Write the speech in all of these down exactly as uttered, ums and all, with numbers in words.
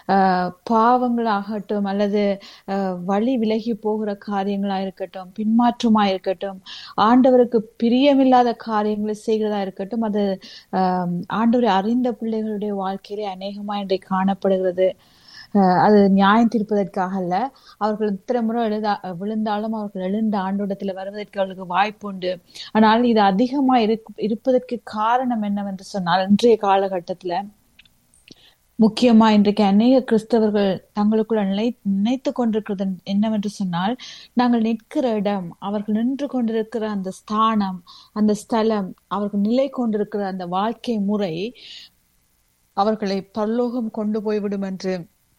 ஆஹ் பாவங்களாகட்டும் அல்லது ஆஹ் வழி விலகி போகிற காரியங்களா இருக்கட்டும், பின்மாற்றமா இருக்கட்டும், ஆண்டவருக்கு பிரியமில்லாத காரியங்களை செய்கிறதா இருக்கட்டும், அது ஆஹ் ஆண்டவரை அறிந்த பிள்ளைகளுடைய வாழ்க்கையிலே அநேகமா இன்றைக்கு காணப்படுகிறது. அஹ் அது நியாயம் தீர்ப்பதற்காக அல்ல. அவர்கள் இத்தனை முறை எழுதா விழுந்தாலும் அவர்கள் எழுந்த ஆண்டோடத்துல வருவதற்கு அவர்களுக்கு வாய்ப்பு உண்டு. ஆனால் இது அதிகமா இருக் இருப்பதற்கு காரணம் என்னவென்று சொன்னால், இன்றைய காலகட்டத்துல முக்கியமா இன்றைக்கு அநேக கிறிஸ்தவர்கள் தங்களுக்குள்ள நினை நினைத்து கொண்டிருக்கிறது என்னவென்று சொன்னால், நாங்கள் நிற்கிற இடம், அவர்கள் நின்று கொண்டிருக்கிற அந்த ஸ்தானம், அந்த ஸ்தலம், அவர்கள் நிலை கொண்டிருக்கிற அந்த வாழ்க்கை முறை அவர்களை பரலோகம் கொண்டு போய்விடும் என்று,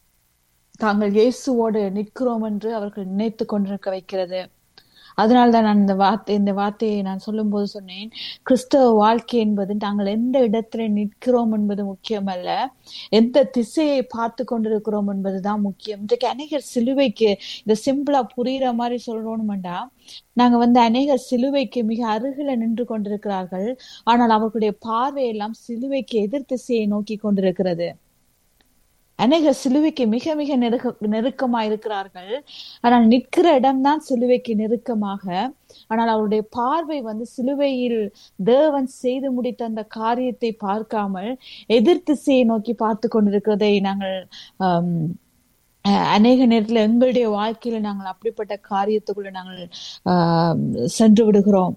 தாங்கள் இயேசுவோடு நிற்கிறோம் என்று அவர்கள் நினைத்து கொண்டிருக்க வைக்கிறது. அதனால்தான் நான் இந்த வார்த்தை இந்த வார்த்தையை நான் சொல்லும் போது சொன்னேன், கிறிஸ்தவ வாழ்க்கை என்பது நாங்கள் எந்த இடத்துல நிற்கிறோம் என்பது முக்கியமல்ல, எந்த திசையை பார்த்து கொண்டிருக்கிறோம் என்பதுதான் முக்கியம். இன்றைக்கு அநேகர் சிலுவைக்கு, இதை சிம்பிளா புரியுற மாதிரி சொல்லணும்டா, நாங்க வந்து அநேகர் சிலுவைக்கு மிக அருகில நின்று கொண்டிருக்கிறார்கள். ஆனால் அவர்களுடைய பார்வையெல்லாம் சிலுவைக்கு எதிர் திசையை நோக்கி கொண்டிருக்கிறது. அநேகர் சிலுவைக்கு மிக மிக நெருக்க நெருக்கமா இருக்கிறார்கள். ஆனால் நிற்கிற இடம்தான் சிலுவைக்கு நெருக்கமாக. ஆனால் அவருடைய பார்வை வந்து சிலுவையில் தேவன் செய்து முடித்த அந்த காரியத்தை பார்க்காமல் எதிர் திசையை நோக்கி பார்த்து கொண்டிருக்கிறதை நாங்கள் ஆஹ் அநேக நேரத்துல எங்களுடைய வாழ்க்கையில நாங்கள் அப்படிப்பட்ட காரியத்துக்குள்ள நாங்கள் ஆஹ் சென்று விடுகிறோம்.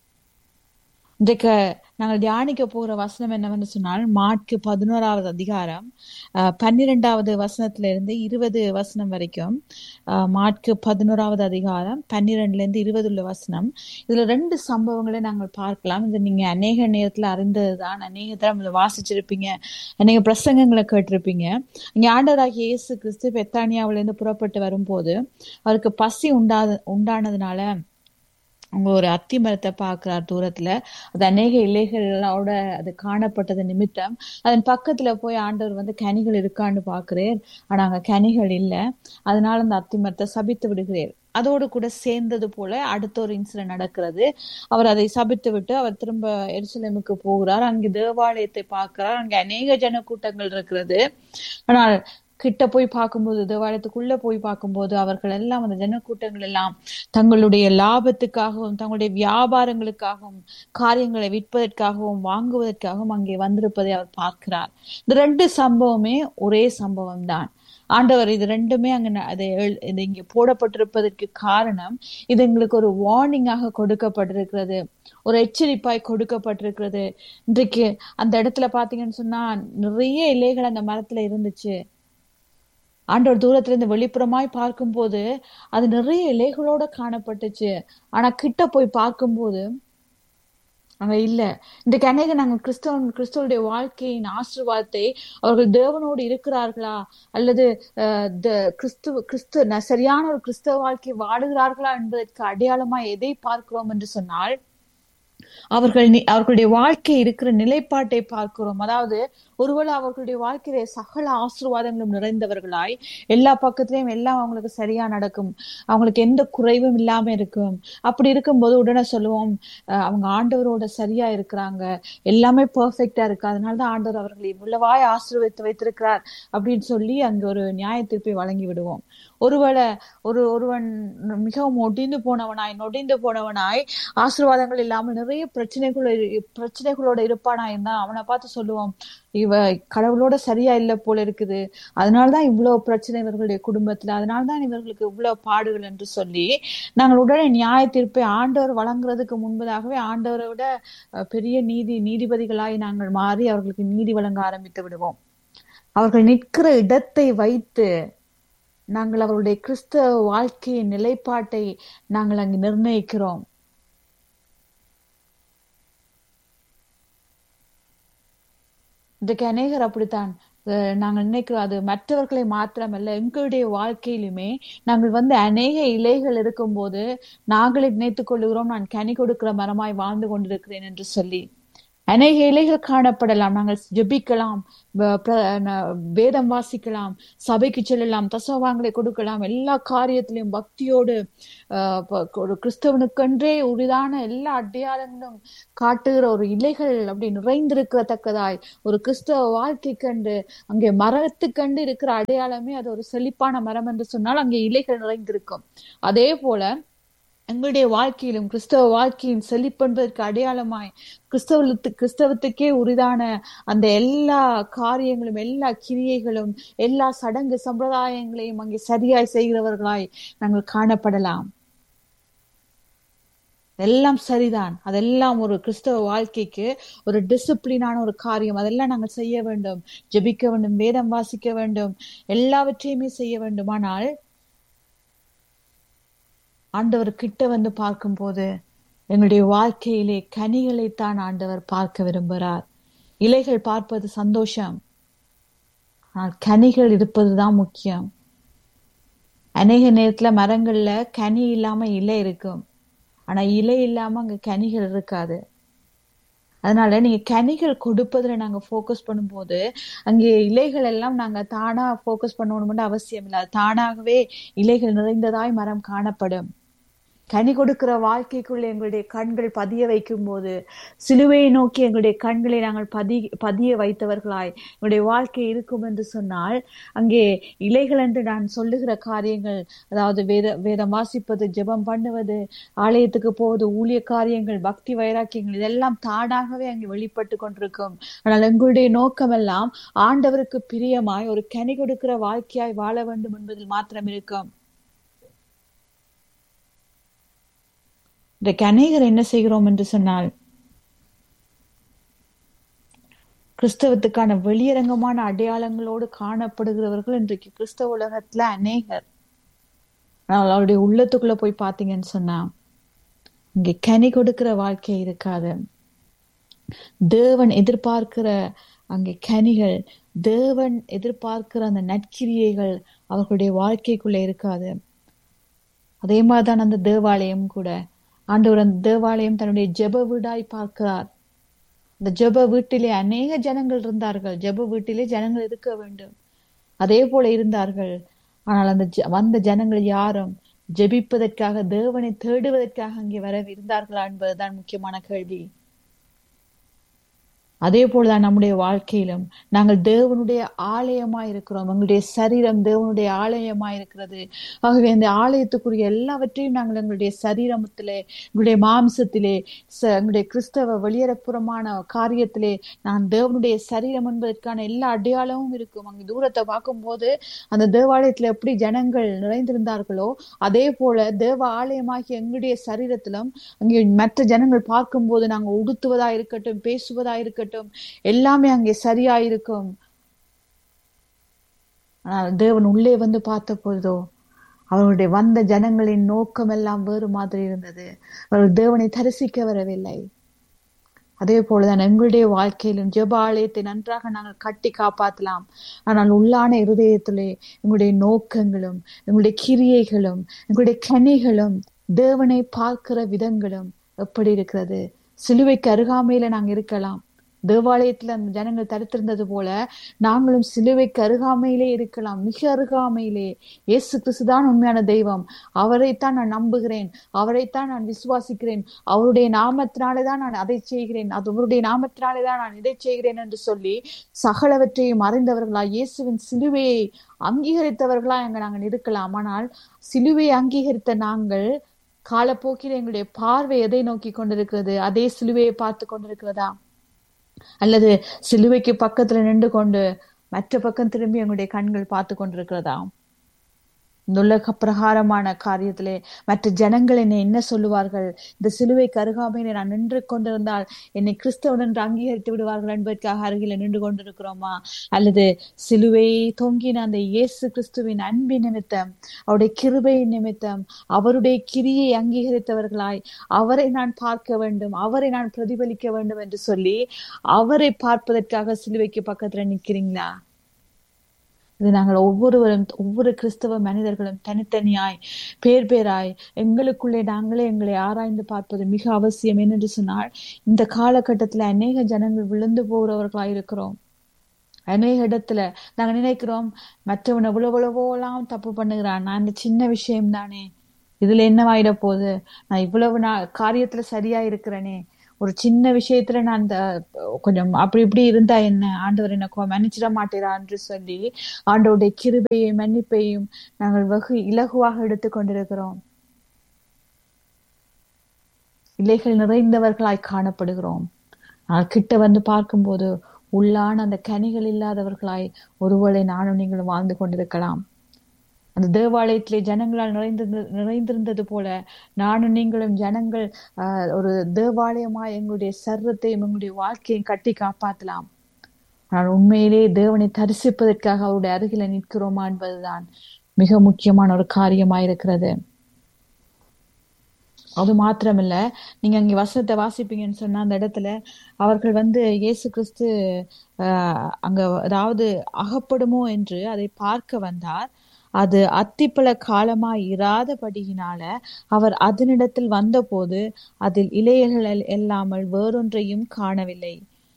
இன்றைக்கு நாங்கள் தியானிக்க போகிற வசனம் என்னவென்று சொன்னால், மாற்கு பதினோராவது அதிகாரம் அஹ் பன்னிரெண்டாவது வசனத்துல இருந்து இருபது வசனம் வரைக்கும். அஹ் மாற்கு பதினோராவது அதிகாரம் பன்னிரெண்டுல இருந்து இருபது உள்ள வசனம். இதுல ரெண்டு சம்பவங்களை நாங்கள் பார்க்கலாம். இது நீங்க அநேக நேரத்துல அறிந்ததுதான், அநேக தரம் இதை வாசிச்சிருப்பீங்க, அநேக பிரசங்கங்களை கேட்டிருப்பீங்க. இங்க ஆண்டவராகிய இயேசு கிறிஸ்து பெத்தானியாவில இருந்து புறப்பட்டு வரும்போது அவருக்கு பசி உண்டா உண்டானதுனால அவங்க ஒரு அத்தி மரத்தை பார்க்கிறார் தூரத்துல. அது அநேக இலைகளோட அது காணப்பட்டது நிமித்தம் அதன் பக்கத்துல போய் ஆண்டவர் வந்து கனிகள் இருக்கான்னு பாக்குறார். ஆனா அங்க கனிகள் இல்லை. அதனால அந்த அத்தி மரத்தை சபித்து விடுகிறார். அதோடு கூட சேர்ந்தது போல அடுத்த ஒரு இன்சிடென்ட் நடக்கிறது. அவர் அதை சபித்து விட்டு அவர் திரும்ப எருசலேமுக்கு போகிறார். அங்கு தேவாலயத்தை பார்க்கிறார். அங்கே அநேக ஜன கூட்டங்கள் இருக்கிறது. ஆனால் கிட்ட போய் பார்க்கும்போது, தேவாலயத்துக்குள்ள போய் பார்க்கும்போது அவர்கள் எல்லாம், அந்த ஜனக்கூட்டங்கள் எல்லாம் தங்களுடைய லாபத்துக்காகவும் தங்களுடைய வியாபாரங்களுக்காகவும் காரியங்களை விற்பதற்காகவும் வாங்குவதற்காகவும் அங்கே வந்திருப்பதை அவர் பார்க்கிறார். இந்த ரெண்டு சம்பவமே ஒரே சம்பவம் தான். ஆண்டவர் இது ரெண்டுமே அங்க அதை இது இங்க போடப்பட்டிருப்பதற்கு காரணம், இது எங்களுக்கு ஒரு வார்னிங்காக கொடுக்கப்பட்டிருக்கிறது, ஒரு எச்சரிப்பாய் கொடுக்கப்பட்டிருக்கிறது. இன்றைக்கு அந்த இடத்துல பாத்தீங்கன்னு சொன்னா நிறைய இலைகள் அந்த மரத்துல இருந்துச்சு. ஆண்டவர் தூரத்துல இருந்து வெளிப்புறமாய் பார்க்கும் போது அது நிறைய இலைகளோட காணப்பட்டுச்சு. ஆனா கிட்ட போய் பார்க்கும்போது அங்க இல்ல. இன்றைக்கு அநேக நாங்கள் கிறிஸ்தவன் கிறிஸ்தவனுடைய வாழ்க்கையின் ஆசீர்வாதத்தை அவர்கள் தேவனோடு இருக்கிறார்களா அல்லது அஹ் கிறிஸ்துவ கிறிஸ்து சரியான ஒரு கிறிஸ்தவ வாழ்க்கை வாழுகிறார்களா என்பதற்கு அடையாளமா எதை பார்க்கிறோம் என்று சொன்னால், அவர்கள் அவர்களுடைய வாழ்க்கை இருக்கிற நிலைப்பாட்டை பார்க்கிறோம். அதாவது ஒருவேளை அவர்களுடைய வாழ்க்கையில சகல ஆசீர்வாதங்களும் நிறைந்தவர்களாய், எல்லா பக்கத்திலையும் எல்லாம் அவங்களுக்கு சரியா நடக்கும், அவங்களுக்கு எந்த குறைவும் இல்லாம இருக்கும். அப்படி இருக்கும்போது உடனே சொல்லுவோம், அவங்க ஆண்டவரோட சரியா இருக்கிறாங்க, எல்லாமே பெர்ஃபெக்டா இருக்கு, அதனாலதான் ஆண்டவர் அவர்களை இவ்வளவாய் ஆசீர்வதித்து வைத்திருக்கிறார் அப்படின்னு சொல்லி அங்க ஒரு நியாய தீர்ப்பை வழங்கி விடுவோம். ஒருவேளை ஒரு ஒருவன் மிகவும் ஒடிந்து போனவனாய் நொடிந்து போனவனாய் ஆசீர்வாதங்கள் இல்லாமல் நிறைய பிரச்சனைகள் பிரச்சனைகளோட இருப்பானா இருந்தா அவனை பார்த்து சொல்லுவோம், இவ கடவுளோட சரியா இல்ல போல இருக்குது, அதனாலதான் இவ்வளவு பிரச்சனை இவர்களுடைய குடும்பத்துல, அதனால்தான் இவர்களுக்கு இவ்வளவு பாடுகள் என்று சொல்லி நாங்கள் உடனே நியாய தீர்ப்பை ஆண்டவர் வழங்குறதுக்கு முன்பதாகவே ஆண்டவரை விட பெரிய நீதி நீதிபதிகளாய் நாங்கள் மாறி அவர்களுக்கு நீதி வழங்க ஆரம்பித்து விடுவோம். அவர்கள் நிற்கிற இடத்தை வைத்து நாங்கள் அவருடைய கிறிஸ்தவ வாழ்க்கையின் நிலைப்பாட்டை நாங்கள் அங்கு நிர்ணயிக்கிறோம். இன்றைக்கு அநேகர் அப்படித்தான் நாங்கள் நினைக்கிறோம். அது மற்றவர்களை மாத்திரமல்ல, எங்களுடைய வாழ்க்கையிலுமே நாங்கள் வந்து அநேக இலைகள் இருக்கும் போது நாங்களே நினைத்துக் கொள்ளுகிறோம், நான் கனி கொடுக்கிற மரமாய் வாழ்ந்து கொண்டிருக்கிறேன் என்று சொல்லி. அநேக இலைகள் காணப்படலாம். நாங்கள் ஜெபிக்கலாம், வ- பிர- ந- வேதம் வாசிக்கலாம், சபைக்கு செல்லலாம், தசவாங்களை கொடுக்கலாம், எல்லா காரியத்திலையும் பக்தியோடு ஆஹ் ப- ஒரு கிறிஸ்தவனுக்கென்றே உரிதான எல்லா அடையாளங்களும் காட்டுகிற ஒரு இலைகள் அப்படி நிறைந்திருக்கத்தக்கதாய் ஒரு கிறிஸ்தவ வாழ்க்கை கண்டு அங்கே மரத்துக்கண்டு இருக்கிற அடையாளமே அது ஒரு செழிப்பான மரம் என்று சொன்னால் அங்கே இலைகள் நிறைந்திருக்கும். அதே போல எங்களுடைய வாழ்க்கையிலும் கிறிஸ்தவ வாழ்க்கையின் செழிப்பென்பதற்கு அடையாளமாய் கிறிஸ்தவத்து கிறிஸ்தவத்துக்கே உரிதான அந்த எல்லா காரியங்களும் எல்லா கிரியைகளும் எல்லா சடங்கு சம்பிரதாயங்களையும் அங்கே சரியாய் செய்கிறவர்களாய் நாங்கள் காணப்படலாம். எல்லாம் சரிதான், அதெல்லாம் ஒரு கிறிஸ்தவ வாழ்க்கைக்கு ஒரு டிசிப்ளினான ஒரு காரியம். அதெல்லாம் நாங்கள் செய்ய வேண்டும், ஜெபிக்க வேண்டும், வேதம் வாசிக்க வேண்டும், எல்லாவற்றையுமே செய்ய வேண்டும். ஆனால் ஆண்டவர் கிட்ட வந்து பார்க்கும் போது எங்களுடைய வாழ்க்கையிலே கனிகளைத்தான் ஆண்டவர் பார்க்க விரும்புகிறார். இலைகள் பார்ப்பது சந்தோஷம், ஆனால் கனிகள் இருப்பதுதான் முக்கியம். அநேக நேரத்துல மரங்கள்ல கனி இல்லாம இலை இருக்கும், ஆனா இலை இல்லாம அங்க கனிகள் இருக்காது. அதனால நீங்க கனிகள் கொடுப்பதுல நாங்க போக்கஸ் பண்ணும்போது அங்கே இலைகள் எல்லாம் நாங்க தானா போக்கஸ் பண்ணணும்னு அவசியம் இல்லை. தானாகவே இலைகள் நிறைந்ததாய் மரம் காணப்படும். கனி கொடுக்கிற வாழ்க்கைக்குள்ள எங்களுடைய கண்கள் பதிய வைக்கும் போது, சிலுவையை நோக்கி எங்களுடைய கண்களை நாங்கள் பதி பதிய வைத்தவர்களாய் எங்களுடைய வாழ்க்கை இருக்கும் என்று சொன்னால், அங்கே இலைகள் என்று நான் சொல்லுகிற காரியங்கள், அதாவது வேத வேதம் வாசிப்பது, ஜெபம் பண்ணுவது, ஆலயத்துக்கு போவது, ஊழிய காரியங்கள், பக்தி வைராக்கியங்கள், இதெல்லாம் தானாகவே அங்கே வெளிப்பட்டு கொண்டிருக்கும். ஆனால் எங்களுடைய நோக்கம் எல்லாம் ஆண்டவருக்கு பிரியமாய் ஒரு கனி கொடுக்கிற வாழ்க்கையாய் வாழ வேண்டும் என்பதில் மாத்திரம் இருக்கும். இன்றைக்கு அநேகர் என்ன செய்கிறோம் என்று சொன்னால், கிறிஸ்தவத்துக்கான வெளியரங்கமான அடையாளங்களோடு காணப்படுகிறவர்கள் இன்றைக்கு கிறிஸ்தவ உலகத்துல அநேகர். ஆனால் அவருடைய உள்ளத்துக்குள்ள போய் பார்த்தீங்கன்னு சொன்னா இங்கே கனி கொடுக்கிற வாழ்க்கை இருக்காது. தேவன் எதிர்பார்க்கிற அங்கே கனிகள், தேவன் எதிர்பார்க்கிற அந்த நற்கிரியைகள் அவர்களுடைய வாழ்க்கைக்குள்ள இருக்காது. அதே மாதிரிதான் அந்த தேவாலயம் கூட. ஆண்டவர் அந்த தேவாலயம் தன்னுடைய ஜெப வீடாய் பார்க்கிறார். அந்த ஜெப வீட்டிலே அநேக ஜனங்கள் இருந்தார்கள். ஜெப வீட்டிலே ஜனங்கள் இருக்க வேண்டும், அதே போல இருந்தார்கள். ஆனால் அந்த வந்த ஜனங்கள் யாரும் ஜெபிப்பதற்காக, தேவனை தேடுவதற்காக அங்கே வர இருந்தார்களா என்பதுதான் முக்கியமான கேள்வி. அதே போலதான் நம்முடைய வாழ்க்கையிலும் நாங்கள் தேவனுடைய ஆலயமாய் இருக்கிறோம். எங்களுடைய சரீரம் தேவனுடைய ஆலயமாய் இருக்கிறது. ஆகவே அந்த ஆலயத்துக்குரிய எல்லாவற்றையும் நாங்கள் எங்களுடைய சரீரத்திலே, எங்களுடைய மாம்சத்திலே, எங்களுடைய கிறிஸ்தவ வெளியரப்புறமான காரியத்திலே நான் தேவனுடைய சரீரம் என்பதற்கான எல்லா அடையாளமும் இருக்கும். அங்கு தூரத்தை பார்க்கும் போது அந்த தேவாலயத்துல எப்படி ஜனங்கள் நிறைந்திருந்தார்களோ அதே போல தேவ ஆலயமாகிய எங்களுடைய சரீரத்திலும் அங்கே மற்ற ஜனங்கள் பார்க்கும் போது நாங்கள் உடுத்துவதா இருக்கட்டும், பேசுவதா இருக்கட்டும், எல்லாமே அங்கே சரியாயிருக்கும். ஆனால் தேவன் உள்ளே வந்து பார்த்த பொழுதோ அவர்களுடைய வந்த ஜனங்களின் நோக்கம் எல்லாம் வேறு மாதிரி இருந்தது. அவர்கள் தேவனை தரிசிக்க வரவில்லை. அதே போலதான் எங்களுடைய வாழ்க்கையிலும் ஜெப ஆலயத்தை நன்றாக நாங்கள் கட்டி காப்பாற்றலாம். ஆனால் உள்ளான இருதயத்திலே எங்களுடைய நோக்கங்களும், எங்களுடைய கிரியைகளும், எங்களுடைய கனிகளும், தேவனை பார்க்கிற விதங்களும் எப்படி இருக்கிறது? சிலுவைக்கு அருகாமையில நாங்க இருக்கலாம். தேவாலயத்துல அந்த ஜனங்கள் தடுத்திருந்தது போல நாங்களும் சிலுவைக்கு அருகாமையிலே இருக்கலாம், மிக அருகாமையிலே. இயேசு கிறிஸ்துதான் உண்மையான தெய்வம், அவரைத்தான் நான் நம்புகிறேன், அவரைத்தான் நான் விசுவாசிக்கிறேன், அவருடைய நாமத்தினாலேதான் நான் அதை செய்கிறேன், அது அவருடைய நாமத்தினாலேதான் நான் இதை செய்கிறேன் என்று சொல்லி சகலவற்றையும் அறிந்தவர்களா, இயேசுவின் சிலுவையை அங்கீகரித்தவர்களா அங்க நாங்கள் இருக்கலாம். ஆனால் சிலுவையை அங்கீகரித்த நாங்கள் காலப்போக்கில் எங்களுடைய பார்வை எதை நோக்கி கொண்டிருக்கிறது? அதே சிலுவையை பார்த்து கொண்டிருக்கிறதா? அல்லது சிலுவைக்கு பக்கத்துல நின்று கொண்டு மற்ற பக்கம் திரும்பி எங்களுடைய கண்கள் பார்த்து கொண்டிருக்கிறதா? இந்த உலக பிரகாரமான காரியத்திலே மற்ற ஜனங்கள் என்னை என்ன சொல்லுவார்கள், இந்த சிலுவைக்கு அருகாமையிலே நான் நின்று கொண்டிருந்தால் என்னை கிறிஸ்தவன் என்று அங்கீகரித்து விடுவார்கள் என்பதற்காக அருகில நின்று கொண்டிருக்கிறோமா? அல்லது சிலுவையை தொங்கின அந்த இயேசு கிறிஸ்துவின் அன்பின் நிமித்தம், அவருடைய கிருபையின் நிமித்தம், அவருடைய கிரியை அங்கீகரித்தவர்களாய் அவரை நான் பார்க்க வேண்டும், அவரை நான் பிரதிபலிக்க வேண்டும் என்று சொல்லி அவரை பார்ப்பதற்காக சிலுவைக்கு பக்கத்துல நிற்கிறீங்களா? இது நாங்கள் ஒவ்வொருவரும் ஒவ்வொரு கிறிஸ்தவ மனிதர்களும் தனித்தனியாய் பேர் பேராய் எங்களுக்குள்ளே நாங்களே எங்களை ஆராய்ந்து பார்ப்பது மிக அவசியம். என்று சொன்னால் இந்த காலகட்டத்துல அநேக ஜனங்கள் விழுந்து போகிறவர்களாய் இருக்கிறோம். அநேக இடத்துல நாங்க நினைக்கிறோம் மற்றவன் எவ்வளவு எவ்வளவோலாம் தப்பு பண்ணுகிறான், நான் இந்த சின்ன விஷயம் தானே, இதுல என்னவாயிட போகுது, நான் இவ்வளவு நான் காரியத்துல சரியா இருக்கிறேனே, ஒரு சின்ன விஷயத்துல நான் இந்த கொஞ்சம் அப்படி இப்படி இருந்தா என்ன, ஆண்டவர் என்ன மன்னிச்சிட மாட்டேறா என்று சொல்லி ஆண்டவருடைய கிருபையையும் மன்னிப்பையும் நாங்கள் வெகு இலகுவாக எடுத்துக்கொண்டிருக்கிறோம். இலைகள் நிறைந்தவர்களாய் காணப்படுகிறோம். ஆனால் கிட்ட வந்து பார்க்கும்போது உள்ளான அந்த கனிகள் இல்லாதவர்களாய் ஒருவேளை நானும் நீங்களும் வாழ்ந்து கொண்டிருக்கலாம். அந்த தேவாலயத்திலே ஜனங்களால் நிறைந்திருந்த நிறைந்திருந்தது போல நானும் நீங்களும் ஜனங்கள் ஆஹ் ஒரு தேவாலயமாய் எங்களுடைய சர்வத்தையும் எங்களுடைய வாழ்க்கையும் கட்டி காப்பாற்றலாம். ஆனால் உண்மையிலே தேவனை தரிசிப்பதற்காக அவருடைய அருகில நிற்கிறோமா என்பதுதான் மிக முக்கியமான ஒரு காரியமாயிருக்கிறது. அது மாத்திரமில்ல, நீங்க அங்க வசனத்தை வாசிப்பீங்கன்னு சொன்னா அந்த இடத்துல அவர்கள் வந்து இயேசு கிறிஸ்து ஆஹ் அங்க அதாவது அகப்படுமோ என்று அதை பார்க்க வந்தார். அது அத்திப்பழ காலமாய் இராதபடியினால அவர் அதனிடத்தில் வந்த போது அதில் இலைகள் இல்லாமல் வேறொன்றையும் காணவில்லை.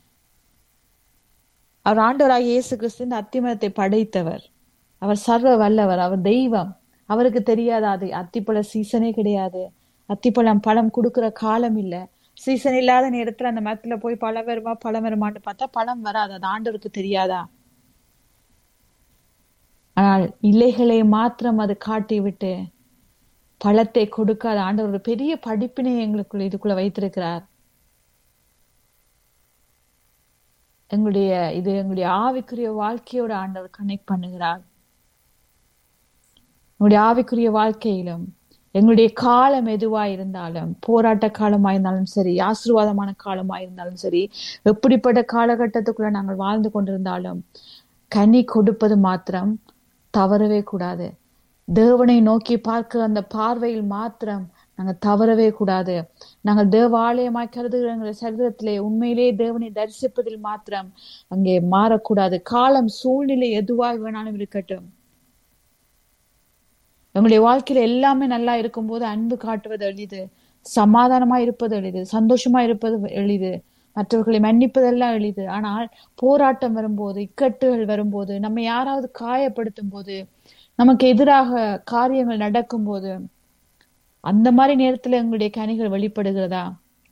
அவர் ஆண்டவராகிய இயேசு கிறிஸ்து இந்த அத்திமரத்தை படைத்தவர். அவர் சர்வ வல்லவர், அவர் தெய்வம். அவருக்கு தெரியாத அது அத்திப்பழ சீசனே கிடையாது. அத்திப்பழம் பழம் கொடுக்கிற காலம் இல்ல. சீசன் இல்லாத நேரத்துல அந்த மரத்துல போய் பழம் வருமா பழம் வருமான்னு பார்த்தா பழம் வராது. அது ஆண்டவருக்கு தெரியாதா? ஆனால் இலைகளை மாத்திரம் அது காட்டி விட்டு பழத்தை கொடுக்காத ஆண்டவர் பெரிய படிப்பினை எங்களுக்குள்ள இதுக்குள்ள வைத்திருக்கிறார். எங்களுடைய இது எங்களுடைய ஆவிக்குரிய வாழ்க்கையோட ஆண்டவர் கனெக்ட் பண்ணுகிறார். எங்களுடைய ஆவிக்குரிய வாழ்க்கையிலும் எங்களுடைய காலம் எதுவா இருந்தாலும், போராட்ட காலமா இருந்தாலும் சரி, ஆசீர்வாதமான காலமா இருந்தாலும் சரி, எப்படிப்பட்ட காலகட்டத்துக்குள்ள நாங்கள் வாழ்ந்து கொண்டிருந்தாலும் கனி கொடுப்பது மாத்திரம் தவறவே கூடாது. தேவனை நோக்கி பார்க்கிற அந்த பார்வையில் மாத்திரம் நாங்கள் தவறவே கூடாது. நாங்கள் தேவாலயமாய் கருதுகிற சரீரத்திலே உண்மையிலே தேவனை தரிசிப்பதில் மாத்திரம் அங்கே மாறக்கூடாது. காலம் சூழ்நிலை எதுவாக வேணாலும் இருக்கட்டும், நம்முடைய வாழ்க்கையில எல்லாமே நல்லா இருக்கும் போது அன்பு காட்டுவது எளிது, சமாதானமா இருப்பது எளிது, சந்தோஷமா இருப்பது எளிது, மற்றவர்களை மன்னிப்பதெல்லாம் எளிது. ஆனால் போராட்டம் வரும்போது, இக்கட்டுகள் வரும்போது, நம்ம யாராவது காயப்படுத்தும் போது, நமக்கு எதிராக காரியங்கள் நடக்கும் போது, அந்த மாதிரி நேரத்துல எங்களுடைய கனிகள் வெளிப்படுகிறதா?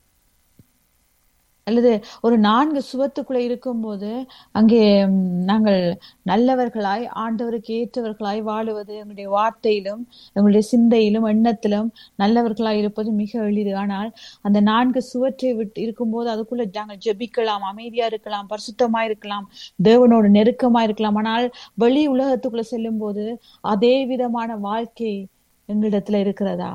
அல்லது ஒரு நான்கு சுவத்துக்குள்ள இருக்கும் போது அங்கே நாங்கள் நல்லவர்களாய் ஆண்டவருக்கு ஏற்றவர்களாய் வாழுவது, எங்களுடைய வார்த்தையிலும் எங்களுடைய சிந்தையிலும் எண்ணத்திலும் நல்லவர்களாய் இருப்பது மிக எளிது. ஆனால் அந்த நான்கு சுவற்றை விட்டு இருக்கும்போது அதுக்குள்ள நாங்கள் ஜெபிக்கலாம், அமைதியா இருக்கலாம், பரிசுத்தமா இருக்கலாம், தேவனோடு நெருக்கமா இருக்கலாம். ஆனால் வெளி உலகத்துக்குள்ள செல்லும் போது அதே விதமான வாழ்க்கை எங்களிடத்துல இருக்கிறதா?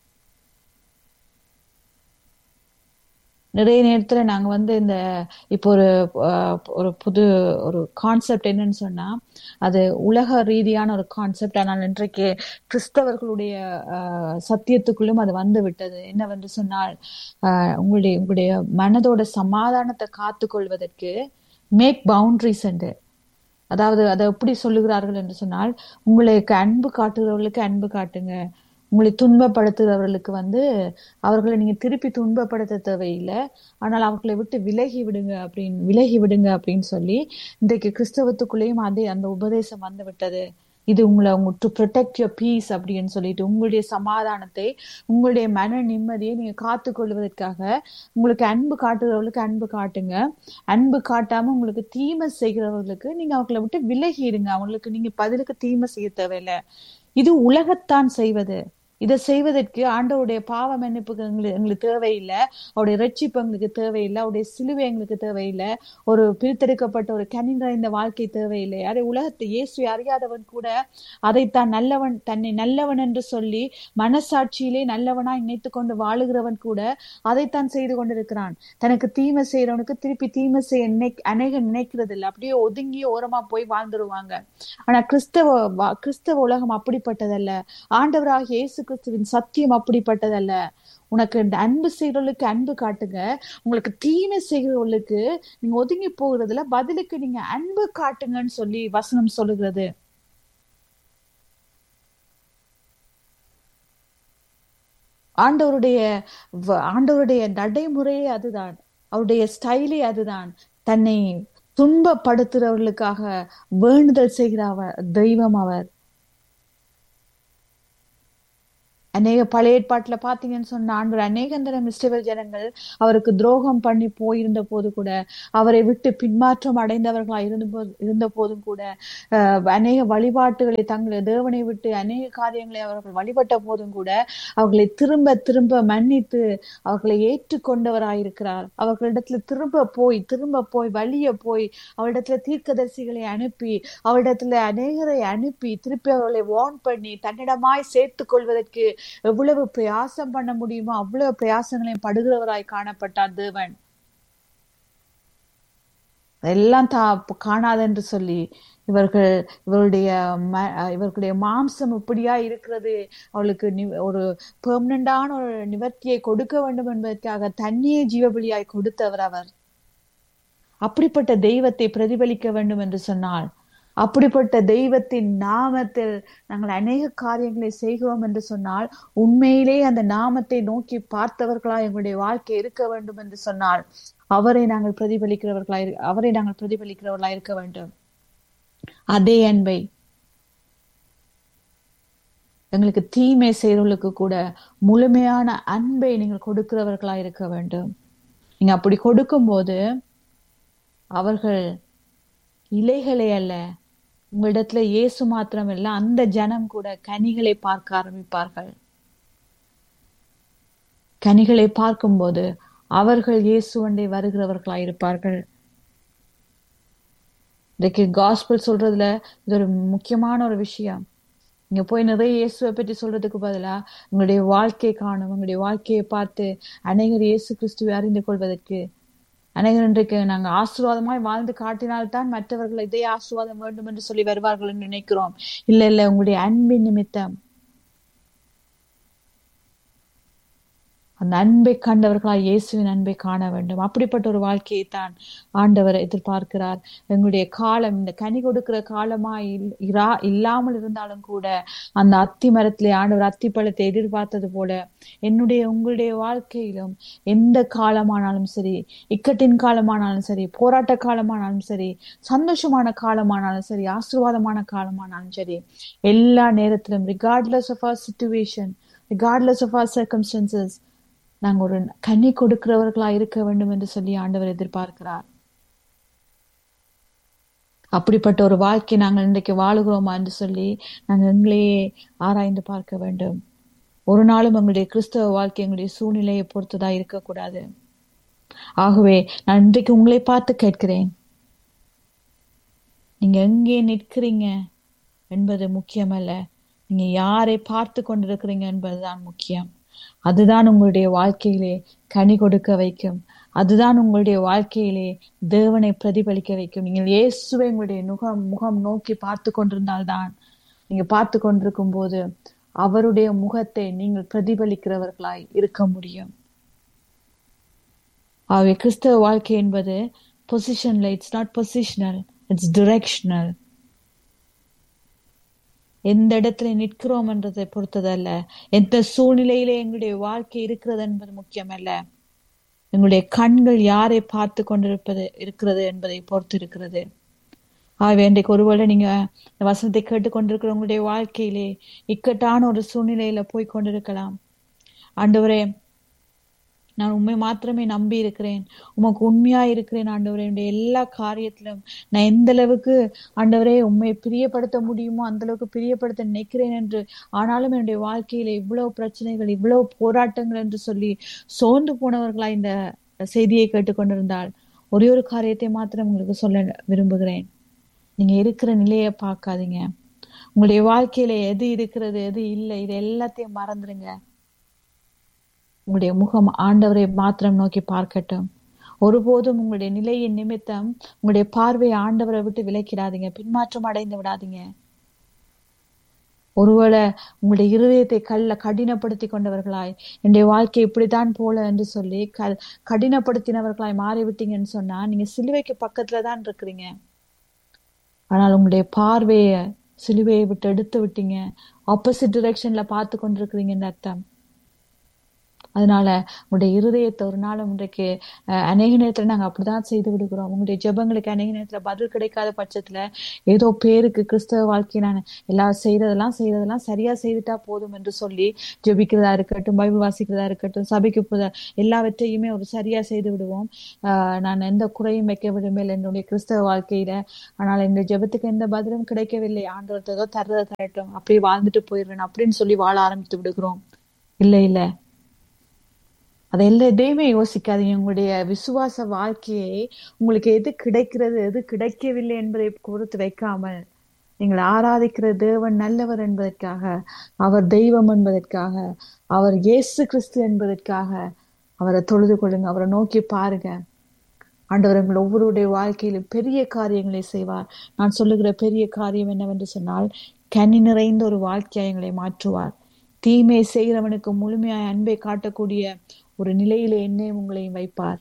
நிறைய நேரத்துல நாங்க வந்து இந்த இப்போ ஒரு ஒரு புது ஒரு கான்செப்ட் என்னன்னு சொன்னா அது உலக ரீதியான ஒரு கான்செப்ட். ஆனால் இன்றைக்கு கிறிஸ்தவர்களுடைய அஹ் சத்தியத்துக்குள்ளும் அது வந்து விட்டது. என்னவென்று சொன்னால் அஹ் உங்களுடைய உங்களுடைய மனதோட சமாதானத்தை காத்து கொள்வதற்கு மேக் பவுண்டரிஸ் என்று, அதாவது அதை எப்படி சொல்லுகிறார்கள் என்று சொன்னால், உங்களுக்கு அன்பு காட்டுகிறவர்களுக்கு அன்பு காட்டுங்க, உங்களை துன்பப்படுத்துகிறவர்களுக்கு வந்து அவர்களை நீங்க திருப்பி துன்பப்படுத்த தேவையில்லை, ஆனால் அவர்களை விட்டு விலகி விடுங்க அப்படின்னு விலகி விடுங்க அப்படின்னு சொல்லி இன்றைக்கு கிறிஸ்தவத்துக்குள்ளேயும் அதே அந்த உபதேசம் வந்து விட்டது. இது உங்களை உங்க டு ப்ரொடெக்ட் யுவர் பீஸ் அப்படின்னு சொல்லிட்டு உங்களுடைய சமாதானத்தை, உங்களுடைய மன நிம்மதியை நீங்க காத்து கொள்வதற்காக உங்களுக்கு அன்பு காட்டுகிறவர்களுக்கு அன்பு காட்டுங்க, அன்பு காட்டாம உங்களுக்கு தீமை செய்கிறவர்களுக்கு நீங்க அவர்களை விட்டு விலகிடுங்க, அவங்களுக்கு நீங்க பதிலுக்கு தீமை செய்ய தேவையில்லை. இது உலகத்தான் செய்வது. இதை செய்வதற்கு ஆண்டவருடைய பாவ மன்னிப்புக்கு எங்களுக்கு எங்களுக்கு தேவையில்லை, அவருடைய ரட்சிப்பு எங்களுக்கு தேவையில்லை, அவருடைய சிலுவை எங்களுக்கு தேவையில்லை, ஒரு பிரித்தெடுக்கப்பட்ட ஒரு கனி நிறைந்த வாழ்க்கை தேவையில்லை. அதை உலகத்தை இயேசு அறியாதவன் கூட அதைத்தான் நல்லவன், தன்னை நல்லவன் என்று சொல்லி மனசாட்சியிலே நல்லவனாய் நினைத்து கொண்டு வாழுகிறவன் கூட அதைத்தான் செய்து கொண்டிருக்கிறான். தனக்கு தீமை செய்யறவனுக்கு திருப்பி தீமை செய்ய நினை அநேக நினைக்கிறது இல்லை, அப்படியே ஒதுங்கி ஓரமா போய் வாழ்ந்துருவாங்க. ஆனா கிறிஸ்தவ கிறிஸ்தவ உலகம் அப்படிப்பட்டதல்ல. ஆண்டவராகிய இயேசு கிறிஸ்துவின் சத்தியம் அப்படிப்பட்டதல்ல. உனக்கு அன்பு செய்கிறவர்களுக்கு அன்பு காட்டுங்க, உங்களுக்கு தீமை செய்கிறவர்களுக்கு நீங்க ஒதுங்கி போகிறதுல பதிலுக்கு நீங்க அன்பு காட்டுங்கன்னு சொல்லி வசனம் சொல்லுகிறது. ஆண்டவருடைய ஆண்டவருடைய நடைமுறையே அதுதான், அவருடைய ஸ்டைலே அதுதான். தன்னை துன்பப்படுத்துறவர்களுக்காக வேண்டுதல் செய்கிற அவர் தெய்வம். அவர் அநேக பழைய ஏற்பாட்டுல பாத்தீங்கன்னு சொன்ன ஆண்டவர் அநேக தரம் இஸ்ரவேல் ஜனங்கள் அவருக்கு துரோகம் பண்ணி போயிருந்த போது கூட, அவரை விட்டு பின்மாற்றம் அடைந்தவர்களா இருந்த போது இருந்த போதும் கூட அஹ் அநேக வழிபாட்டுகளை தங்களை தேவனை விட்டு அநேக காரியங்களை அவர்கள் வழிபட்ட போதும் கூட அவர்களை திரும்ப திரும்ப மன்னித்து அவர்களை ஏற்றுக்கொண்டவராயிருக்கிறார். அவர்களிடத்துல திரும்ப போய் திரும்ப போய் வழிய போய் அவரிடத்துல தீர்க்கதரிசிகளை அனுப்பி அவரிடத்துல அநேகரை அனுப்பி திருப்பி அவர்களை வார்ன் பண்ணி தன்னிடமாய் சேர்த்துக் கொள்வதற்கு எவ்வளவு பிரயாசம் பண்ண முடியுமோ அவ்வளவு பிரயாசங்களையும் படுகிறவராய் காணப்பட்டார் தேவன். எல்லாம் தா காணாது என்று சொல்லி இவர்கள் இவருடைய இவர்களுடைய மாம்சம் இப்படியா இருக்கிறது, அவளுக்கு ஒரு பெர்மனண்டான ஒரு நிவர்த்தியை கொடுக்க வேண்டும் என்பதற்காக தண்ணியை ஜீவபலியாய் கொடுத்தவர் அவர். அப்படிப்பட்ட தெய்வத்தை பிரதிபலிக்க வேண்டும் என்று சொன்னால், அப்படிப்பட்ட தெய்வத்தின் நாமத்தில் நாங்கள் அநேக காரியங்களை செய்கிறோம் என்று சொன்னால், உண்மையிலே அந்த நாமத்தை நோக்கி பார்த்தவர்களா எங்களுடைய வாழ்க்கை இருக்க வேண்டும் என்று சொன்னால், அவரை நாங்கள் பிரதிபலிக்கிறவர்களா அவரை நாங்கள் பிரதிபலிக்கிறவர்களா இருக்க வேண்டும். அதே அன்பை எங்களுக்கு தீமை செய்கிறவர்களுக்கு கூட முழுமையான அன்பை நீங்கள் கொடுக்கிறவர்களா இருக்க வேண்டும். நீங்க அப்படி கொடுக்கும் போது அவர்கள் இலைகளை அல்ல, உங்களிடத்துல இயேசு மாத்திரம் இல்ல, அந்த ஜனம் கூட கனிகளை பார்க்க ஆரம்பிப்பார்கள். கனிகளை பார்க்கும் போது அவர்கள் இயேசுவண்டை வருகிறவர்களாய் இருப்பார்கள். இன்னைக்கு காஸ்பல் சொல்றதுல இது ஒரு முக்கியமான ஒரு விஷயம். இங்க போய் நிறைய இயேசுவை பற்றி சொல்றதுக்கு பதிலா உங்களுடைய வாழ்க்கையை காணும், உங்களுடைய வாழ்க்கையை பார்த்து அநேகர் இயேசு கிறிஸ்துவை அறிந்து கொள்வதற்கு, அநேகர் இன்றைக்கு நாங்க ஆசீர்வாதமாய் வாழ்ந்து காட்டினால்தான் மற்றவர்கள் இதே ஆசீர்வாதம் வேண்டும் என்று சொல்லி வருவார்கள் என்று நினைக்கிறோம். இல்ல இல்ல, உங்களுடைய அன்பின் நிமித்தம் அந்த அன்பை கண்டவர்களால் இயேசுவின் அன்பை காண வேண்டும். அப்படிப்பட்ட ஒரு வாழ்க்கையை தான் ஆண்டவர் எதிர்பார்க்கிறார். எங்களுடைய காலம் இந்த கனி கொடுக்கிற காலமா இரா இல்லாமல் இருந்தாலும் கூட அந்த அத்தி மரத்திலே ஆண்டவர் அத்தி பழத்தை எதிர்பார்த்தது போல என்னுடைய உங்களுடைய வாழ்க்கையிலும் எந்த காலமானாலும் சரி, இக்கட்டின் காலமானாலும் சரி, போராட்ட காலமானாலும் சரி, சந்தோஷமான காலமானாலும் சரி, ஆசீர்வாதமான காலமானாலும் சரி, எல்லா நேரத்திலும் regardless of our situation, regardless of our circumstances, நாங்க ஒரு கனி கொடுக்கிறவர்களா இருக்க வேண்டும் என்று சொல்லி ஆண்டவர் எதிர்பார்க்கிறார். அப்படிப்பட்ட ஒரு வாழ்க்கை நாங்கள் இன்றைக்கு வாழுகிறோமா என்று சொல்லி நாங்கள் எங்களையே ஆராய்ந்து பார்க்க வேண்டும். ஒரு நாளும் எங்களுடைய கிறிஸ்தவ வாழ்க்கை எங்களுடைய சூழ்நிலையை பொறுத்ததா இருக்கக்கூடாது. ஆகவே நான் இன்றைக்கு உங்களை பார்த்து கேட்கிறேன், நீங்க எங்கே நிற்கிறீங்க என்பது முக்கியமல்ல, நீங்க யாரை பார்த்து கொண்டிருக்கிறீங்க என்பதுதான் முக்கியம். அதுதான் உங்களுடைய வாழ்க்கையிலே கனி கொடுக்க வைக்கும். அதுதான் உங்களுடைய வாழ்க்கையிலே தேவனை பிரதிபலிக்க வைக்கும். நீங்கள் இயேசுவை உங்களுடைய முகம் முகம் நோக்கி பார்த்து கொண்டிருந்தால்தான், நீங்க பார்த்து கொண்டிருக்கும் போது அவருடைய முகத்தை நீங்கள் பிரதிபலிக்கிறவர்களாய் இருக்க முடியும். ஆகவே கிறிஸ்தவ வாழ்க்கை என்பது பொசிஷன்ல, it's not positional, it's directional. எந்த இடத்துல நிற்கிறோம் என்றதை பொறுத்ததல்ல, எந்த சூழ்நிலையிலே எங்களுடைய வாழ்க்கை இருக்கிறது என்பது முக்கியமல்ல, எங்களுடைய கண்கள் யாரை பார்த்து கொண்டிருப்பது இருக்கிறது என்பதை பொறுத்து இருக்கிறது. ஆகவே இன்றைக்கு ஒருவேளை நீங்க இந்த வசனத்தை கேட்டுக்கொண்டிருக்கிற உங்களுடைய வாழ்க்கையிலே இக்கட்டான ஒரு சூழ்நிலையில போய் கொண்டிருக்கலாம். ஆண்டவரே, நான் உண்மை மாத்திரமே நம்பி இருக்கிறேன், உமக்கு உண்மையா இருக்கிறேன் ஆண்டவரே, என்னுடைய எல்லா காரியத்திலும் நான் எந்த அளவுக்கு ஆண்டவரே உண்மை பிரியப்படுத்த முடியுமோ அந்த அளவுக்கு பிரியப்படுத்த நினைக்கிறேன் என்று, ஆனாலும் என்னுடைய வாழ்க்கையில இவ்வளவு பிரச்சனைகள், இவ்வளவு போராட்டங்கள் என்று சொல்லி சோர்ந்து போனவர்களா இந்த செய்தியை கேட்டுக்கொண்டிருந்தால் ஒரே ஒரு காரியத்தை மாத்திரம் உங்களுக்கு சொல்ல விரும்புகிறேன். நீங்க இருக்கிற நிலையை பார்க்காதீங்க. உங்களுடைய வாழ்க்கையில எது இருக்கிறது எது இல்லை இது எல்லாத்தையும் மறந்துடுங்க. உங்களுடைய முகம் ஆண்டவரை மாத்திரம் நோக்கி பார்க்கட்டும். ஒருபோதும் உங்களுடைய நிலையின் நிமித்தம் உங்களுடைய பார்வை ஆண்டவரை விட்டு விலக்கிடாதீங்க, பின்மாற்றம் அடைந்து விடாதீங்க. ஒருவேளை உங்களுடைய இருதயத்தை கல்ல கடினப்படுத்தி கொண்டவர்களாய், என்னுடைய வாழ்க்கை இப்படித்தான் போல என்று சொல்லி க கடினப்படுத்தினவர்களாய் மாறிவிட்டீங்கன்னு சொன்னா, நீங்க சிலுவைக்கு பக்கத்துல தான் இருக்கிறீங்க. ஆனால் உங்களுடைய பார்வைய சிலுவையை விட்டு எடுத்து விட்டீங்க. ஆப்போசிட் டிரெக்ஷன்ல பார்த்து கொண்டிருக்கிறீங்கன்னு அர்த்தம். அதனால உங்களுடைய இருதயத்தை ஒரு நாள் இன்றைக்கு அஹ் அநேக நேரத்துல நாங்க அப்படிதான் செய்து விடுகிறோம். உங்களுடைய ஜெபங்களுக்கு அநேக நேரத்துல பதில் கிடைக்காத பட்சத்துல ஏதோ பேருக்கு கிறிஸ்தவ வாழ்க்கை நான் எல்லாம் செய்யறதெல்லாம் செய்யறதெல்லாம் சரியா செய்துட்டா போதும் என்று சொல்லி ஜெபிக்கிறதா இருக்கட்டும், பைபிள் வாசிக்கிறதா இருக்கட்டும், சபைக்கு போத எல்லாவற்றையுமே ஒரு சரியா செய்து விடுவோம். ஆஹ் நான் எந்த குறையும் வைக்க விடுமேல் என்னுடைய கிறிஸ்தவ வாழ்க்கையில. ஆனால் இந்த ஜெபத்துக்கு எந்த பதிலும் கிடைக்கவில்லை, ஆண்டவர் ஏதோ தர்றதை தரட்டும், அப்படியே வாழ்ந்துட்டு போயிடுவேன் அப்படின்னு சொல்லி வாழ ஆரம்பித்து விடுகிறோம். இல்ல இல்ல அதை எல்லாத்தையுமே யோசிக்காதீங்க. உங்களுடைய விசுவாச வாழ்க்கையை உங்களுக்கு எது கிடைக்கிறது எது கிடைக்கவில்லை என்பதை பொறுத்து வைக்காமல், நீங்கள் ஆராதிக்கிற தேவன் நல்லவர் என்பதற்காக, அவர் தெய்வம் என்பதற்காக, அவர் இயேசு கிறிஸ்து என்பதற்காக அவரை தொழுது கொள்ளுங்க, அவரை நோக்கி பாருங்க. ஆண்டவர் உங்கள் ஒவ்வொருடைய வாழ்க்கையிலும் பெரிய காரியங்களை செய்வார். நான் சொல்லுகிற பெரிய காரியம் என்னவென்று சொன்னால், கனி நிறைந்த ஒரு வாழ்க்கையை எங்களை மாற்றுவார். தீமை செய்கிறவனுக்கு முழுமையாய் அன்பை காட்டக்கூடிய ஒரு நிலையில என்னையும் உங்களையும் வைப்பார்.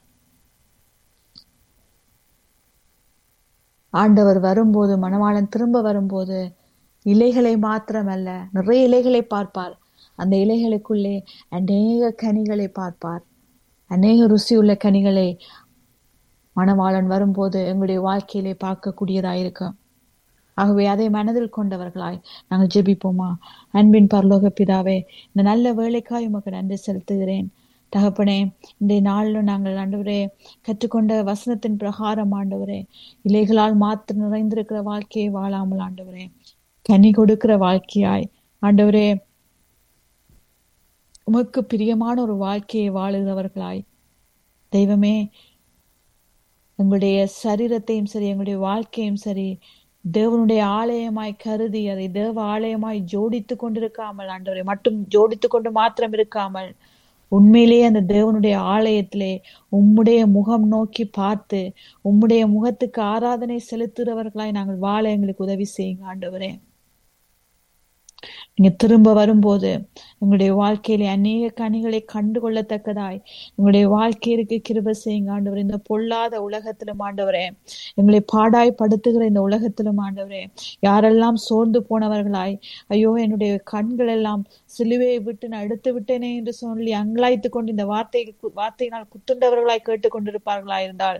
ஆண்டவர் வரும்போது, மணவாளன் திரும்ப வரும்போது இலைகளை மாத்திரமல்ல, நிறைய இலைகளை பார்ப்பார். அந்த இலைகளுக்குள்ளே அநேக கனிகளை பார்ப்பார். அநேக ருசியுள்ள கனிகளை மணவாளன் வரும்போது எங்களுடைய வாழ்க்கையிலே பார்க்கக்கூடியதாயிருக்கும். ஆகவே அதை மனதில் கொண்டவர்களாய் நாங்கள் ஜெபிப்போமா? அன்பின் பரலோக பிதாவே, இந்த நல்ல வேலைக்காய் உமக்கு நன்றி செலுத்துகிறேன் தகப்பனே. இந்த நாளிலும் நாங்கள் ஆண்டவரே கற்றுக்கொண்ட வசனத்தின் பிரகாரம் ஆண்டவரே, இலைகளால் மாத்திரம் நிறைந்திருக்கிற வாழ்க்கையை வாழாமல் ஆண்டவரே, கனி கொடுக்கிற வாழ்க்கையாய் ஆண்டவரே, உமக்கு பிரியமான ஒரு வாழ்க்கையை வாழுகிறவர்களாய் தெய்வமே, எங்களுடைய சரீரத்தையும் சரி எங்களுடைய வாழ்க்கையும் சரி தேவனுடைய ஆலயமாய் கருதி அதை தேவ ஆலயமாய் ஜோடித்து கொண்டிருக்காமல் ஆண்டவரை மட்டும் ஜோடித்து கொண்டு மாத்திரம் இருக்காமல், உண்மையிலேயே அந்த தேவனுடைய ஆலயத்திலே உம்முடைய முகம் நோக்கி பார்த்து உம்முடைய முகத்துக்கு ஆராதனை செலுத்துகிறவர்களாய் நாங்கள் வாழ எங்களுக்கு உதவி செய்யுங்க ஆண்டவரே. நீங்க திரும்ப வரும்போது எங்களுடைய வாழ்க்கையிலே அநேக கனிகளை கண்டு கொள்ளத்தக்கதாய் எங்களுடைய வாழ்க்கையிற்கு கிருபை செய்யுங்க ஆண்டவரே. இந்த பொல்லாத உலகத்திலும் ஆண்டவரே, எங்களை பாடாய் படுத்துகிற இந்த உலகத்திலும் ஆண்டவரே, யாரெல்லாம் சோர்ந்து போனவர்களாய், ஐயோ என்னுடைய கண்கள் எல்லாம் சிலுவையை விட்டு நான் எடுத்து விட்டேனே என்று சொல்லி அங்கலாய்த்து கொண்டு இந்த வார்த்தை வார்த்தையினால் குத்துண்டவர்களாய் கேட்டுக்கொண்டிருப்பார்களா இருந்தால்,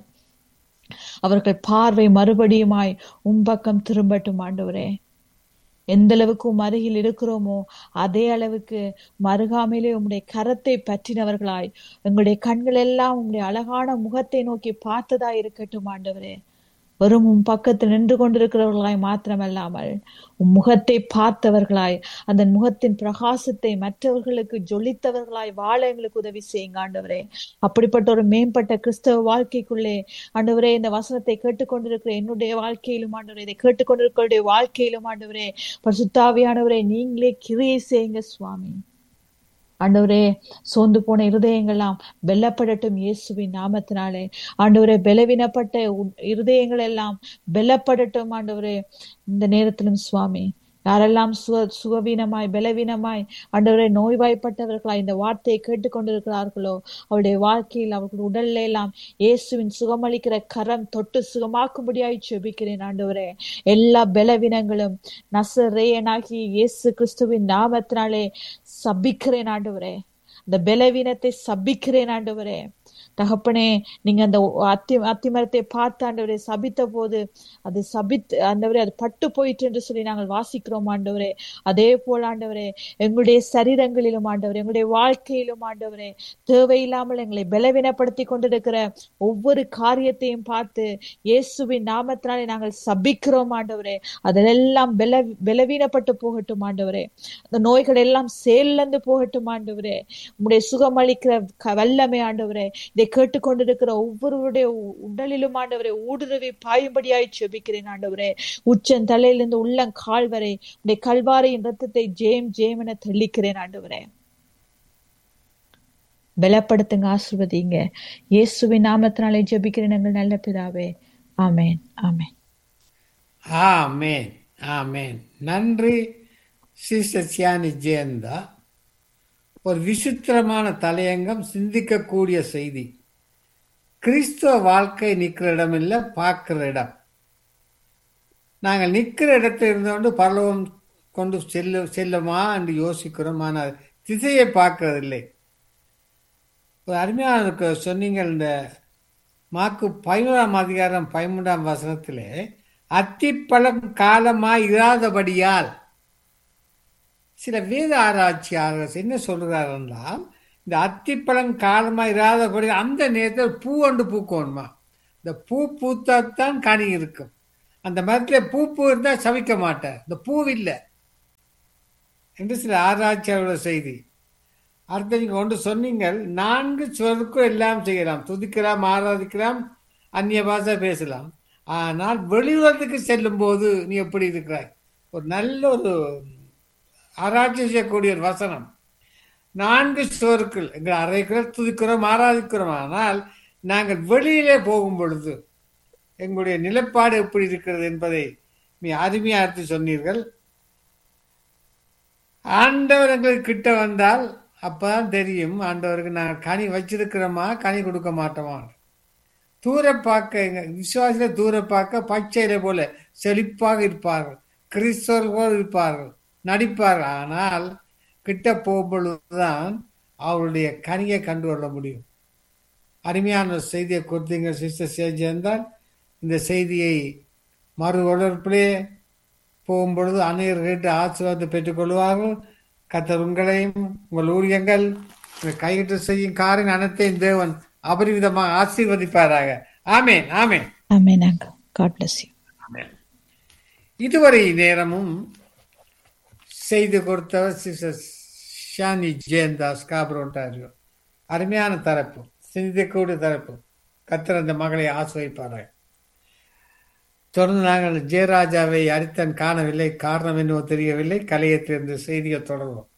அவர்கள் பார்வை மறுபடியுமாய் உம்பக்கம் திரும்பட்டும் ஆண்டவரே. எந்த அளவுக்கு உம் அருகில் இருக்கிறோமோ அதே அளவுக்கு மருகாமையிலே உம்முடைய கரத்தை பற்றினவர்களாய் எங்களுடைய கண்கள் எல்லாம் உம்முடைய அழகான முகத்தை நோக்கி பார்த்ததா இருக்கட்டும் ஆண்டவரே. வெறும் உம் பக்கத்தில் நின்று கொண்டிருக்கிறவர்களாய் மாத்திரமல்லாமல் உம் முகத்தை பார்த்தவர்களாய் அந்த முகத்தின் பிரகாசத்தை மற்றவர்களுக்கு ஜொலித்தவர்களாய் வாழ எங்களுக்கு உதவி செய்யுங்க ஆண்டவரே. அப்படிப்பட்ட ஒரு மேம்பட்ட கிறிஸ்தவ வாழ்க்கைக்குள்ளே ஆண்டவரே, இந்த வசனத்தை கேட்டுக்கொண்டிருக்கிற என்னுடைய வாழ்க்கையிலும் ஆண்டவரே, இதை கேட்டுக்கொண்டிருக்கிற வாழ்க்கையிலும் ஆண்டவரே, பரிசுத்தாவியானவரே நீங்களே கிரியை செய்யுங்க சுவாமி. ஆண்டவரே, சோர்ந்து போன இருதயங்கள்லாம் வெல்லப்படட்டும் இயேசுவின் நாமத்தினாலே. ஆண்டவரே, பலவீனப்பட்ட இருதயங்கள் எல்லாம் வெல்லப்படட்டும் ஆண்டவரே. இந்த நேரத்திலும் சுவாமி, யாரெல்லாம் சுக சுகவீனமாய் பலவீனமாய் ஆண்டவரே நோய்வாய்ப்பட்டவர்களாய் இந்த வார்த்தையை கேட்டுக்கொண்டிருக்கிறார்களோ, அவருடைய வாழ்க்கையில் அவர்கள் உடல்ல எல்லாம் இயேசுவின் சுகமளிக்கிற கரம் தொட்டு சுகமாக்கும்படியாய் ஜெபிக்கிறேன் ஆண்டவரே. எல்லா பலவீனங்களும் நசரேயனாகிய இயேசு கிறிஸ்துவின் நாமத்தினாலே சபிக்கிறேன் ஆண்டவரே. அந்த பலவீனத்தை சபிக்கிறேன் ஆண்டவரே. தகப்பனே, நீங்க அந்த அத்தி அத்திமரத்தை பார்த்து ஆண்டவரே சபித்த போது அது சபித்து ஆண்டவரே அது பட்டு போயிற்று என்று சொல்லி நாங்கள் வாசிக்கிறோம் ஆண்டவரே. அதே போல் ஆண்டவரே, எங்களுடைய சரீரங்களிலும் ஆண்டவரே, எங்களுடைய வாழ்க்கையிலும் ஆண்டவரே, தேவையில்லாமல் எங்களை பலவீனப்படுத்தி கொண்டிருக்கிற ஒவ்வொரு காரியத்தையும் பார்த்து இயேசுவின் நாமத்தினாலே நாங்கள் சபிக்கிறோம் ஆண்டவரே. அதெல்லாம் பல பலவீனப்பட்டு போகட்டும் ஆண்டவரே. அந்த நோய்கள் எல்லாம் செயலிழந்து போகட்டும் ஆண்டவரே. உம்முடைய சுகமளிக்கிற வல்லமை ஆண்டவரே, இதை கேட்டுக்கொண்டிருக்கிற ஒவ்வொருவருடைய உடலிலும் ஆண்டவரே ஊடுருவி பாயும்படியாய் ஜெபிக்கிறேன் ஆண்டவரே. உச்சன் தலையிலிருந்து உள்ளம் கால் வரை உடைய கல்வாரியின் ரத்தத்தை ஜெயம் ஜெயம் என தெளிக்கிறேன் ஆண்டவரே. பலப்படுத்துங்க, ஆசீர்வதிங்க. இயேசுவின் நாமத்தினாலே ஜெபிக்கிறேன் எங்கள் நல்ல பிதாவே. ஆமேன், ஆமேன், ஆமேன், ஆமேன். நன்றி சிஸ்டர் சியானி ஜெயந்தா. ஒரு விசித்திரமான தலையங்கம், சிந்திக்கக்கூடிய செய்தி. கிறிஸ்துவ வாழ்க்கை நிற்கிற இடம் இல்லை, பார்க்கிற இடம். நாங்கள் நிற்கிற இடத்துல இருந்தோண்டு பரலோகம் கொண்டு செல்ல செல்லுமா என்று யோசிக்கிறோம், ஆனால் திசையை பார்க்கறதில்லை. ஒரு அருமையான சொன்னீங்க, இந்த மாக்கு பதினோராம் அதிகாரம் பதிமூன்றாம் வசனத்திலே அத்திப்பழம் காலமாய் இராதபடியால், சில வேத ஆராய்ச்சியாளர்கள் என்ன சொல்கிறார் என்றால், இந்த அத்திப்பழம் காலமாக இராதபடி அந்த நேரத்தில் பூ ஒன்று பூக்கணுமா, இந்த பூ பூத்தான் கனி இருக்கும். அந்த மரத்தில் பூ பூ இருந்தால் சவிக்க மாட்டார், இந்த பூ இல்லை என்று சில ஆராய்ச்சியாளர்களோட செய்தி. அடுத்த நீங்கள் ஒன்று சொன்னீங்கள், நான்கு சொற்கும் எல்லாம் செய்யலாம், துதிக்கலாம், ஆராதிக்கலாம், அந்நிய பாஷை பேசலாம். ஆனால் வெளியுலகத்துக்கு செல்லும் போது நீ எப்படி இருக்கிறாய்? ஒரு நல்ல ஒரு ஆராய்ச்சி செய்யக்கூடிய ஒரு வசனம். நான்கு சொற்கள் எங்கள் அறைக்கிறோம், துதிக்கிறோம், ஆராதிக்கிறோம். ஆனால் நாங்கள் வெளியிலே போகும் பொழுது எங்களுடைய நிலைப்பாடு எப்படி இருக்கிறது என்பதை நீ அருமையாக எடுத்து சொன்னீர்கள். ஆண்டவர் எங்களுக்கு கிட்ட வந்தால் அப்பதான் தெரியும் ஆண்டவருக்கு நாங்கள் கனி வச்சிருக்கிறோமா, கனி கொடுக்க மாட்டோமா. தூர பார்க்க, எங்க விசுவாசில தூர பார்க்க பச்சையில போல செழிப்பாக இருப்பார்கள், கிறிஸ்தவர்கள் இருப்பார்கள், நடிப்பார்கள். ஆனால் கிட்ட போகும்பொழுதுதான் அவருடைய கனியை கண்டு கொள்ள முடியும். அருமையான செய்தியை கொடுத்தீங்க சிஸ்டர் சேர்ந்தால். இந்த செய்தியை மறு வளர்ப்பிலே போகும்பொழுது அநேகர் கேட்டு ஆசீர்வாதத்தை பெற்றுக்கொள்வார்கள். கர்த்தர் உங்களையும் உங்கள் ஊழியங்கள் கையிட்டு செய்யும் காரின் அனைத்தையும் தேவன் அபரிவிதமாக ஆசீர்வதிப்பாராக. ஆமேன், ஆமேன், ஆமென். God bless you. இதுவரை நேரமும் செய்து கொடுத்தவர் சிஸ்டர் ஷானி ஜெயந்தாஸ், ஸ்காபரோ, ஒன்டாரியோ. அருமையான தரப்பு, சிந்திக்கக்கூடிய தரப்பு. கர்த்தர் அந்த மகளை ஆசீர்வதிப்பாராக. தொடர்ந்து நாங்கள் ஜெயராஜாவை அரித்தன் காணவில்லை, காரணம் என்னவோ தெரியவில்லை. கலையத்திலிருந்து செய்தியை தொடர்வோம்.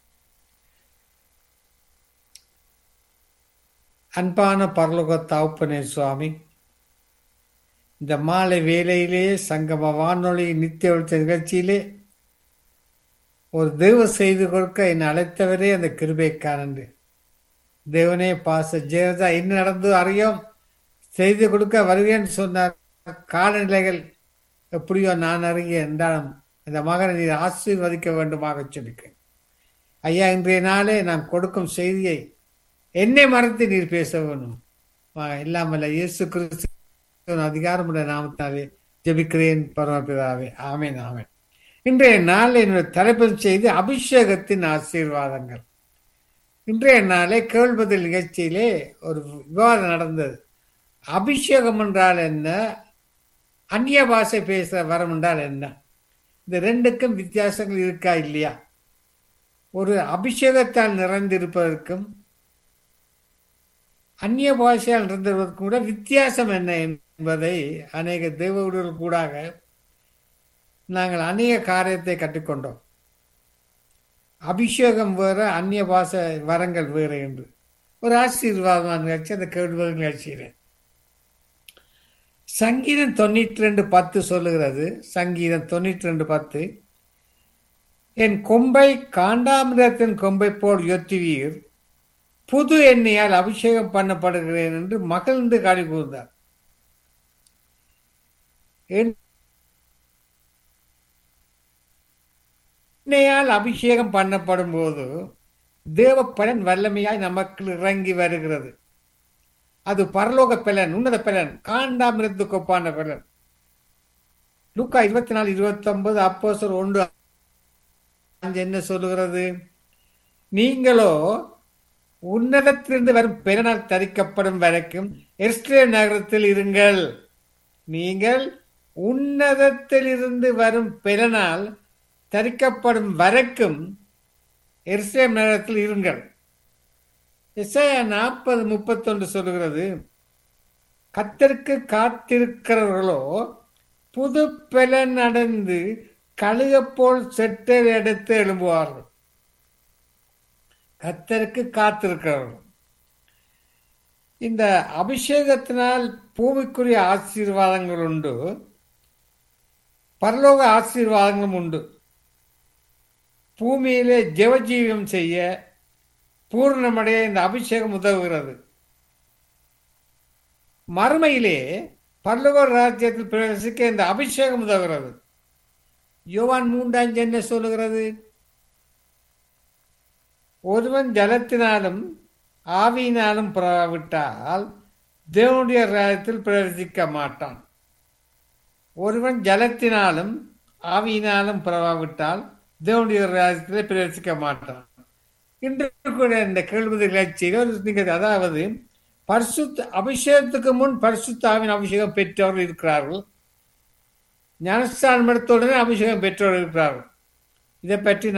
அன்பான பரலோக தகப்பனே சுவாமி, இந்த மாலை வேளையிலே சங்கம வானொலி நித்திய ஒளிச்ச நிகழ்ச்சியிலே ஒரு தெய்வ செய்து கொடுக்க என்னை அழைத்தவரே அந்த கிருபைக்கானன்று. தேவனே, பாச ஜெயராஜா என்ன நடந்து அறியோம், செய்து கொடுக்க வருவேன்னு சொன்னார். காலநிலைகள் எப்படியோ நான் அறிய என்றாலும் இந்த மகனை நீர் ஆசீர்வதிக்க வேண்டுமாக சொல்லிக்கிறேன். ஐயா, இன்றைய நாளே நான் கொடுக்கும் செய்தியை என்னை மறந்து நீர் பேச வேண்டும். இல்லாமல் இயேசு கிறிஸ்து அதிகாரமுடைய நாமத்தாலே ஜெபிக்கிறேன் பரமபிதாவே, ஆமேன், ஆமேன். இன்றைய நாளில் என்னுடைய தலைப்பு செய்தி அபிஷேகத்தின் ஆசீர்வாதங்கள். இன்றைய நாளே கேள்வதில் நிகழ்ச்சியிலே ஒரு விவாதம் நடந்தது. அபிஷேகம் என்றால் என்ன, அந்நிய பாஷை பேச வரம் என்றால் என்ன? இந்த ரெண்டுக்கும் வித்தியாசங்கள் இருக்கா இல்லையா? ஒரு அபிஷேகத்தால் நிறைந்திருப்பதற்கும் அந்நிய பாஷையால் நிறைந்திருப்பதற்கும் கூட வித்தியாசம் என்ன என்பதை அநேக தேவர்கள் கூடாக நாங்கள் அநேக காரியத்தை கற்றுக்கொண்டோம். அபிஷேகம் வேற, அந்நிய பாஷை வரங்கள் வேறு என்று ஒரு ஆசீர்வாதமான நிகழ்ச்சி அந்த கேள்வி நிகழ்ச்சியில. சங்கீதம் தொண்ணூற்றி ரெண்டு பத்து சொல்லுகிறது. சங்கீதம் தொண்ணூற்றி ரெண்டு பத்து, என் கொம்பை காண்டாமிரத்தின் கொம்பை போல் உயர்த்துவீர், புது எண்ணெயால் அபிஷேகம் பண்ணப்படுகிறேன் என்று மகிழ்ந்து காடி கூர்ந்தார். எண்ணெயால் அபிஷேகம் பண்ணப்படும் போது தேவ பலன் வல்லமையாய் நமக்கு இறங்கி வருகிறது. அது பரலோக பலன், உன்னத பலன், காண்டாமிரத்து கொப்பான பலன். லூக்கா இருபத்தி நாலு இருபத்தி ஒன்பது அப்போஸ்தலர் ஒன்று என்ன சொல்லுகிறது? நீங்களோ உன்னதத்திலிருந்து வரும் பெலனால் தரிக்கப்படும் வரைக்கும் எருசலேம் நகரத்தில் இருங்கள். நீங்கள் உன்னதத்தில் இருந்து வரும் பெலனால் தரிக்கப்படும் வரைக்கும் எருசலேம் நகரத்தில் இருங்கள். எசாயா நாற்பது முப்பத்தொன்று சொல்லுகிறது, கர்த்தருக்கு காத்திருக்கிறவர்களோ புது பலன் அடைந்து கழுகை போல் செட்டை எடுத்து எழும்புவார்கள். கர்த்தருக்கு காத்திருக்கிறவர்கள். இந்த அபிஷேகத்தினால் பூமிக்குரிய ஆசீர்வாதங்கள் உண்டு, பரலோக ஆசீர்வாதங்களும் உண்டு. பூமியிலே ஜெவஜீவியம் செய்ய பூர்ணமடைய இந்த அபிஷேகம் உதவுகிறது. மறுமையிலே பரலோக ராஜ்யத்தில் பிரவேசிக்க இந்த அபிஷேகம் உதவுகிறது. யோவான் மூன்றாஞ்சு என்ன சொல்லுகிறது? ஒருவன் ஜலத்தினாலும் ஆவியினாலும் பிறவிட்டால் தேவனுடைய ராஜ்யத்தில் பிரவேசிக்க மாட்டான். ஒருவன் ஜலத்தினாலும் ஆவியினாலும் பிறவாவிட்டால் தேவனுடைய ராஜ்யத்தில் பிரவேசிக்க மாட்டான். இன்று கூட இந்த கேள்விகளை செய்ய, அதாவது பரிசுத்த அபிஷேகத்துக்கு முன் பரிசுத்தாவின் அபிஷேகம் பெற்றவர்கள் இருக்கிறார்கள், ஞானஸ்தானம் எடுத்தவுடனே அபிஷேகம் பெற்றவர்கள் இருக்கிறார்கள். இதை பற்றி